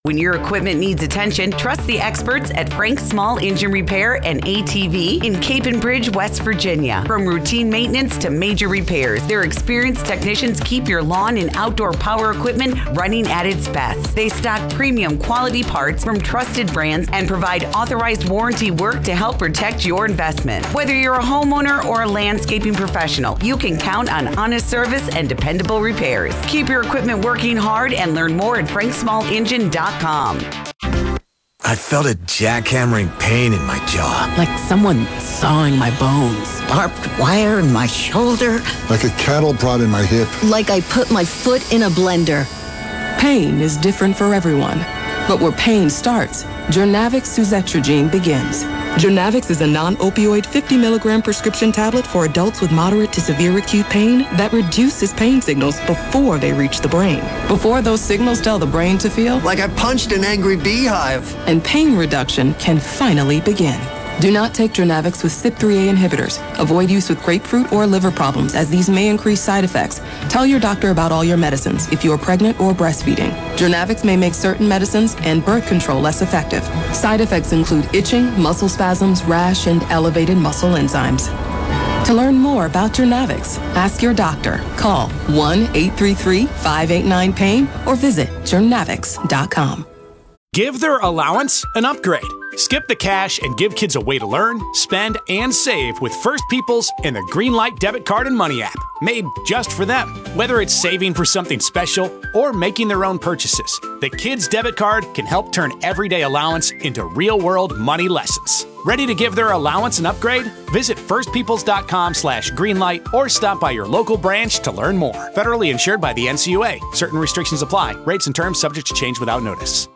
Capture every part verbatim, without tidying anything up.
When your equipment needs attention, trust the experts at Frank's Small Engine Repair and A T V in Cape and Bridge, West Virginia. From routine maintenance to major repairs, their experienced technicians keep your lawn and outdoor power equipment running at its best. They stock premium quality parts from trusted brands and provide authorized warranty work to help protect your investment. Whether you're a homeowner or a landscaping professional, you can count on honest service and dependable repairs. Keep your equipment working hard and learn more at frank small engine dot com. I felt a jackhammering pain in my jaw. Like someone sawing my bones. Barbed wire in my shoulder. Like a cattle prod in my hip. Like I put my foot in a blender. Pain is different for everyone. But where pain starts, Journavx Suzetrigine begins. Journavx is a non-opioid fifty milligram prescription tablet for adults with moderate to severe acute pain that reduces pain signals before they reach the brain. Before those signals tell the brain to feel like I punched an angry beehive. And pain reduction can finally begin. Do not take Journavx with C Y P three A inhibitors. Avoid use with grapefruit or liver problems, as these may increase side effects. Tell your doctor about all your medicines if you are pregnant or breastfeeding. Journavx may make certain medicines and birth control less effective. Side effects include itching, muscle spasms, rash, and elevated muscle enzymes. To learn more about Journavx, ask your doctor. Call one eight three three, five eight nine, pain or visit journavx dot com. Give their allowance an upgrade. Skip the cash and give kids a way to learn, spend, and save with First People's and the Greenlight Debit Card and Money app, made just for them. Whether it's saving for something special or making their own purchases, the Kids Debit Card can help turn everyday allowance into real-world money lessons. Ready to give their allowance an upgrade? Visit firstpeoples.com slash greenlight or stop by your local branch to learn more. Federally insured by the N C U A. Certain restrictions apply. Rates and terms subject to change without notice.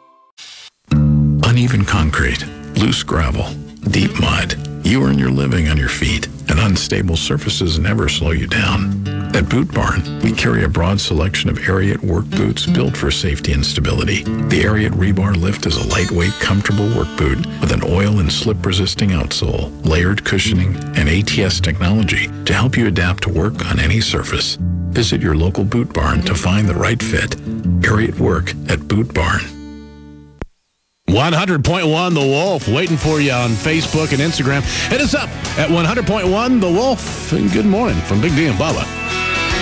Uneven concrete, loose gravel, deep mud. You earn your living on your feet, and unstable surfaces never slow you down. At Boot Barn, we carry a broad selection of Ariat work boots built for safety and stability. The Ariat Rebar Lift is a lightweight, comfortable work boot with an oil and slip-resisting outsole, layered cushioning, and A T S technology to help you adapt to work on any surface. Visit your local Boot Barn to find the right fit. Ariat Work at Boot Barn. one hundred point one The Wolf, waiting for you on Facebook and Instagram. Hit us up at one hundred point one The Wolf. And good morning from Big D and Bubba.